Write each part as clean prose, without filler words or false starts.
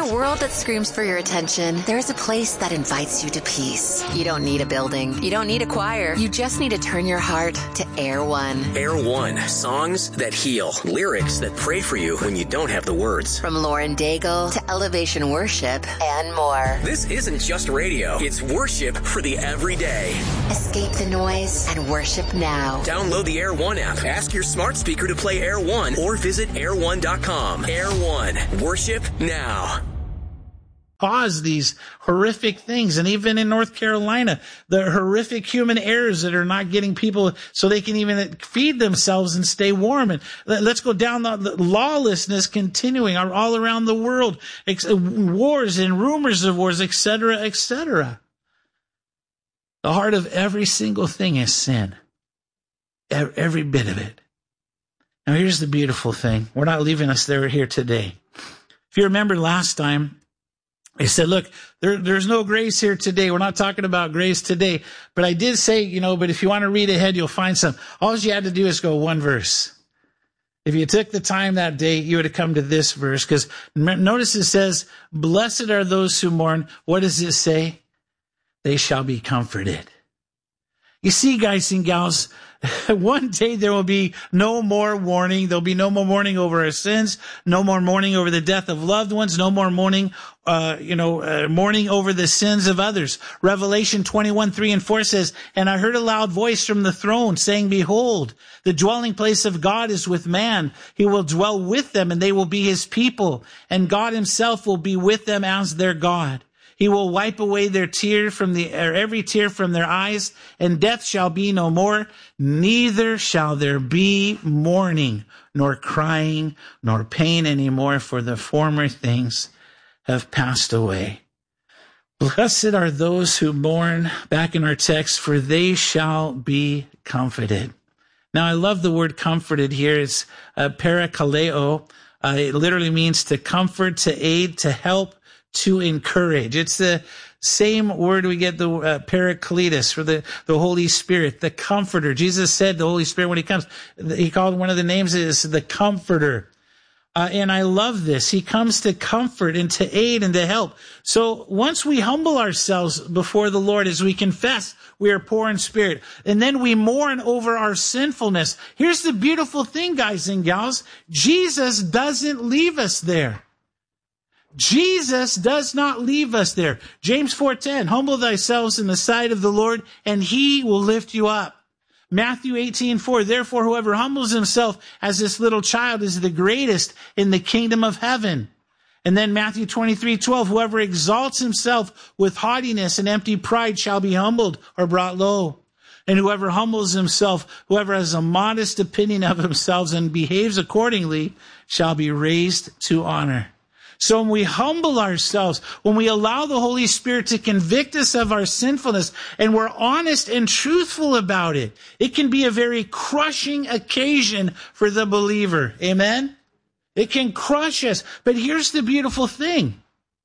a world that screams for your attention, there's a place that invites you to peace. You don't need a building. You don't need a choir. You just need to turn your heart to Air One. Air One. Songs that heal. Lyrics that pray for you when you don't have the words. From Lauren Daigle to Elevation Worship and more. This isn't just radio. It's worship for the everyday. Escape the noise and worship now. Download the Air One app. Ask your smart speaker to play Air One or visit air1.com. Air One. Worship now. Cause these horrific things. And even in North Carolina, the horrific human errors that are not getting people so they can even feed themselves and stay warm. And let's go down the lawlessness continuing all around the world, wars and rumors of wars, etc., etc. The heart of every single thing is sin. Every bit of it. Now here's the beautiful thing. We're not leaving us there here today. If you remember last time, I said, look, there's no grace here today. We're not talking about grace today. But I did say, but if you want to read ahead, you'll find some. All you had to do is go one verse. If you took the time that day, you would have come to this verse. Because notice it says, blessed are those who mourn. What does it say? They shall be comforted. You see, guys and gals, one day there will be no more mourning. There'll be no more mourning over our sins, no more mourning over the death of loved ones, no more mourning, mourning over the sins of others. Revelation 21:3-4 says, and I heard a loud voice from the throne saying, behold, the dwelling place of God is with man. He will dwell with them and they will be his people, and God himself will be with them as their God. He will wipe away their every tear from their eyes, and death shall be no more. Neither shall there be mourning, nor crying, nor pain anymore, for the former things have passed away. Blessed are those who mourn, back in our text, for they shall be comforted. Now, I love the word comforted here. It's parakaleo. It literally means to comfort, to aid, to help, to encourage. It's the same word we get the Paracletus, for the Holy Spirit, the Comforter. Jesus said the Holy Spirit, when he comes, he called one of the names is the Comforter. And I love this. He comes to comfort and to aid and to help. So once we humble ourselves before the Lord, as we confess we are poor in spirit, and then we mourn over our sinfulness. Here's the beautiful thing, guys and gals. Jesus doesn't leave us there. Jesus does not leave us there. James 4:10, humble thyself in the sight of the Lord, and he will lift you up. Matthew 18:4, therefore whoever humbles himself as this little child is the greatest in the kingdom of heaven. And then Matthew 23:12, whoever exalts himself with haughtiness and empty pride shall be humbled or brought low. And whoever humbles himself, whoever has a modest opinion of himself and behaves accordingly, shall be raised to honor. So when we humble ourselves, when we allow the Holy Spirit to convict us of our sinfulness, and we're honest and truthful about it, it can be a very crushing occasion for the believer. Amen? It can crush us. But here's the beautiful thing.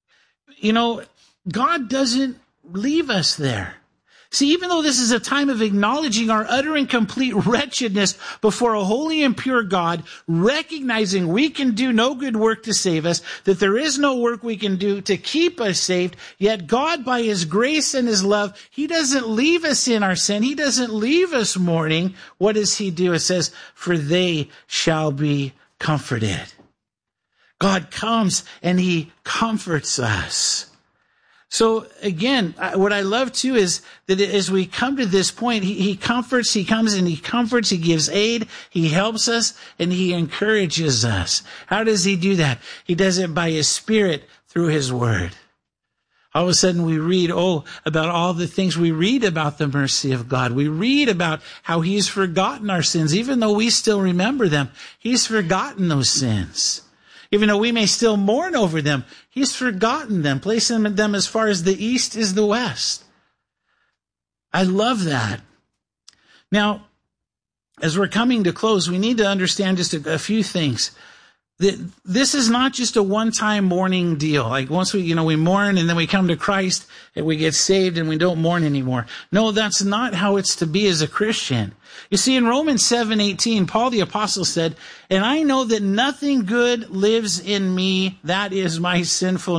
God doesn't leave us there. See, even though this is a time of acknowledging our utter and complete wretchedness before a holy and pure God, recognizing we can do no good work to save us, that there is no work we can do to keep us saved, yet God, by his grace and his love, he doesn't leave us in our sin. He doesn't leave us mourning. What does he do? It says, for they shall be comforted. God comes and he comforts us. So again, what I love too is that as we come to this point, he comforts, he comes and he comforts, he gives aid, he helps us, and he encourages us. How does he do that? He does it by his Spirit through his word. All of a sudden we read, about all the things. We read about the mercy of God. We read about how he's forgotten our sins. Even though we still remember them, he's forgotten those sins. Even though we may still mourn over them, he's forgotten them, placing them as far as the east is the west. I love that. Now, as we're coming to close, we need to understand just a few things. This is not just a one-time mourning deal. Like once we mourn and then we come to Christ and we get saved and we don't mourn anymore. No, that's not how it's to be as a Christian. You see, in Romans 7:18, Paul the apostle said, and I know that nothing good lives in me, that is my sinful